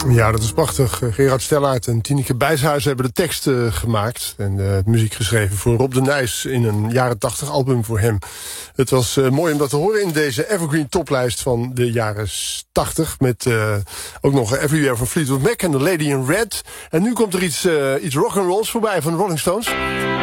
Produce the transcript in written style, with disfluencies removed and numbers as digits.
Ja, dat is prachtig. Gerard Stellaert en Tineke Bijshuis hebben de tekst gemaakt. En de muziek geschreven voor Rob de Nijs in een jaren 80 album voor hem. Het was mooi om dat te horen in deze Evergreen toplijst van de jaren 80. Met ook nog Everywhere van Fleetwood Mac en The Lady in Red. En nu komt er iets rock'n'rolls voorbij van de Rolling Stones.